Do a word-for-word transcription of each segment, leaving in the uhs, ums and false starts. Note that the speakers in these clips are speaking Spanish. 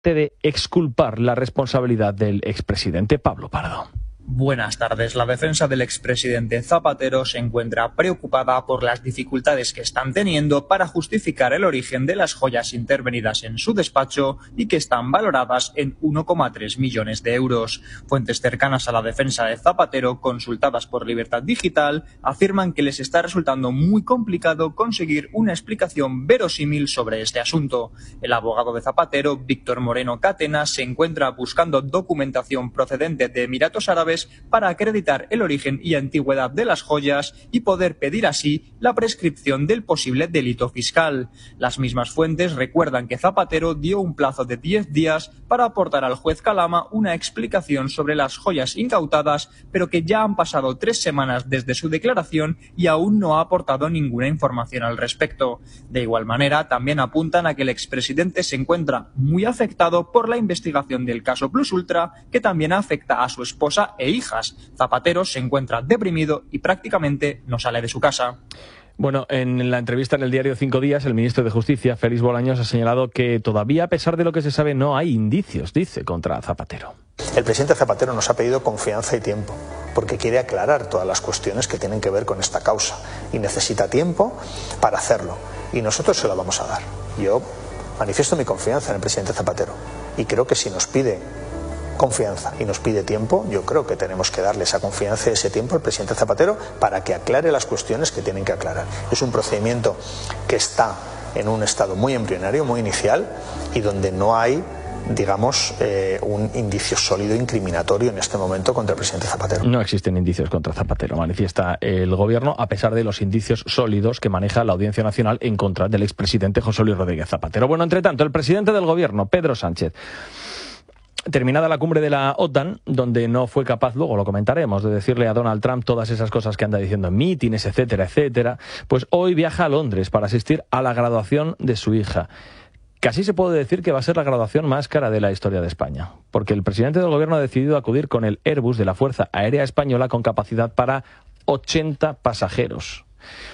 de exculpar la responsabilidad del expresidente Pablo Pardo. Buenas tardes. La defensa del expresidente Zapatero se encuentra preocupada por las dificultades que están teniendo para justificar el origen de las joyas intervenidas en su despacho y que están valoradas en uno coma tres millones de euros. Fuentes cercanas a la defensa de Zapatero, consultadas por Libertad Digital, afirman que les está resultando muy complicado conseguir una explicación verosímil sobre este asunto. El abogado de Zapatero, Víctor Moreno Catena, se encuentra buscando documentación procedente de Emiratos Árabes para acreditar el origen y antigüedad de las joyas y poder pedir así la prescripción del posible delito fiscal. Las mismas fuentes recuerdan que Zapatero dio un plazo de diez días para aportar al juez Calama una explicación sobre las joyas incautadas, pero que ya han pasado tres semanas desde su declaración y aún no ha aportado ninguna información al respecto. De igual manera, también apuntan a que el expresidente se encuentra muy afectado por la investigación del caso Plus Ultra, que también afecta a su esposa e hijas. Zapatero se encuentra deprimido y prácticamente no sale de su casa. Bueno, en la entrevista en el diario Cinco Días, el ministro de Justicia, Félix Bolaños, ha señalado que todavía, a pesar de lo que se sabe, no hay indicios, dice, contra Zapatero. El presidente Zapatero nos ha pedido confianza y tiempo, porque quiere aclarar todas las cuestiones que tienen que ver con esta causa y necesita tiempo para hacerlo. Y nosotros se lo vamos a dar. Yo manifiesto mi confianza en el presidente Zapatero y creo que si nos pide confianza y nos pide tiempo, yo creo que tenemos que darle esa confianza y ese tiempo al presidente Zapatero para que aclare las cuestiones que tienen que aclarar. Es un procedimiento que está en un estado muy embrionario, muy inicial, y donde no hay, digamos, eh, un indicio sólido incriminatorio en este momento contra el presidente Zapatero. No existen indicios contra Zapatero, manifiesta el gobierno, a pesar de los indicios sólidos que maneja la Audiencia Nacional en contra del expresidente José Luis Rodríguez Zapatero. Bueno, entre tanto, el presidente del gobierno, Pedro Sánchez, terminada la cumbre de la OTAN, donde no fue capaz, luego lo comentaremos, de decirle a Donald Trump todas esas cosas que anda diciendo en mítines, etcétera, etcétera, pues hoy viaja a Londres para asistir a la graduación de su hija. Casi se puede decir que va a ser la graduación más cara de la historia de España, porque el presidente del gobierno ha decidido acudir con el Airbus de la Fuerza Aérea Española con capacidad para ochenta pasajeros.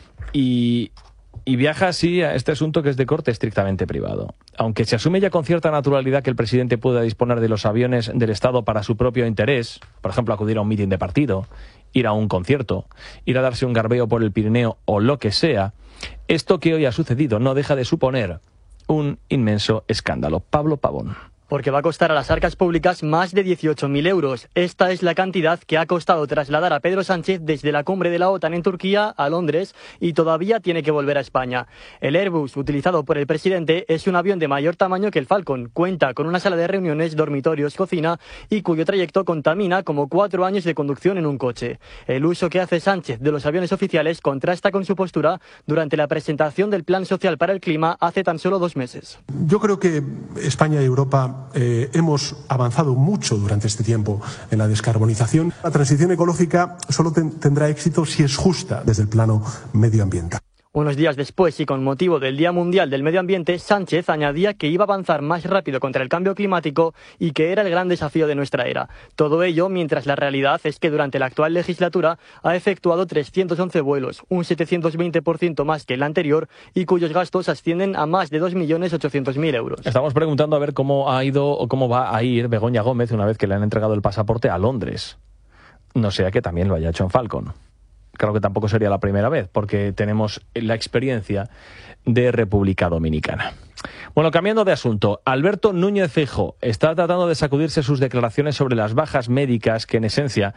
Y... Y viaja así a este asunto que es de corte estrictamente privado. Aunque se asume ya con cierta naturalidad que el presidente pueda disponer de los aviones del Estado para su propio interés, por ejemplo, acudir a un mitin de partido, ir a un concierto, ir a darse un garbeo por el Pirineo o lo que sea, esto que hoy ha sucedido no deja de suponer un inmenso escándalo. Pablo Pavón. Porque va a costar a las arcas públicas más de dieciocho mil euros. Esta es la cantidad que ha costado trasladar a Pedro Sánchez desde la cumbre de la OTAN en Turquía a Londres y todavía tiene que volver a España. El Airbus utilizado por el presidente es un avión de mayor tamaño que el Falcon. Cuenta con una sala de reuniones, dormitorios, cocina y cuyo trayecto contamina como cuatro años de conducción en un coche. El uso que hace Sánchez de los aviones oficiales contrasta con su postura durante la presentación del Plan Social para el Clima hace tan solo dos meses. Yo creo que España y Europa Eh, hemos avanzado mucho durante este tiempo en la descarbonización. La transición ecológica solo ten, tendrá éxito si es justa desde el plano medioambiental. Unos días después y con motivo del Día Mundial del Medio Ambiente, Sánchez añadía que iba a avanzar más rápido contra el cambio climático y que era el gran desafío de nuestra era. Todo ello mientras la realidad es que durante la actual legislatura ha efectuado trescientos once vuelos, un setecientos veinte por ciento más que el anterior y cuyos gastos ascienden a más de dos millones ochocientos mil euros. Estamos preguntando a ver cómo ha ido o cómo va a ir Begoña Gómez una vez que le han entregado el pasaporte a Londres. No sea que también lo haya hecho en Falcon. Creo que tampoco sería la primera vez, porque tenemos la experiencia de República Dominicana. Bueno, cambiando de asunto, Alberto Núñez Feijóo está tratando de sacudirse sus declaraciones sobre las bajas médicas que en esencia,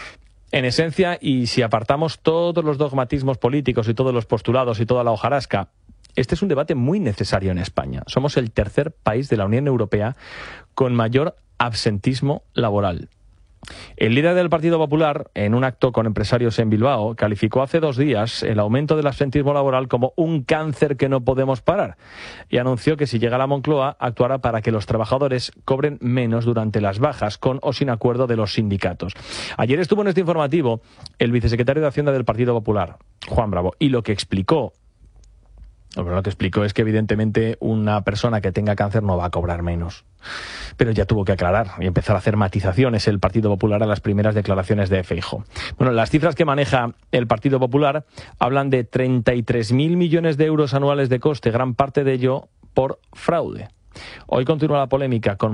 en esencia, y si apartamos todos los dogmatismos políticos y todos los postulados y toda la hojarasca, este es un debate muy necesario en España. Somos el tercer país de la Unión Europea con mayor absentismo laboral. El líder del Partido Popular, en un acto con empresarios en Bilbao, calificó hace dos días el aumento del absentismo laboral como un cáncer que no podemos parar y anunció que si llega a la Moncloa actuará para que los trabajadores cobren menos durante las bajas, con o sin acuerdo de los sindicatos. Ayer estuvo en este informativo el vicesecretario de Hacienda del Partido Popular, Juan Bravo, y lo que explicó Lo que explicó es que evidentemente una persona que tenga cáncer no va a cobrar menos. Pero ya tuvo que aclarar y empezar a hacer matizaciones el Partido Popular a las primeras declaraciones de Feijóo. Bueno, las cifras que maneja el Partido Popular hablan de treinta y tres mil millones de euros anuales de coste, gran parte de ello por fraude. Hoy continúa la polémica con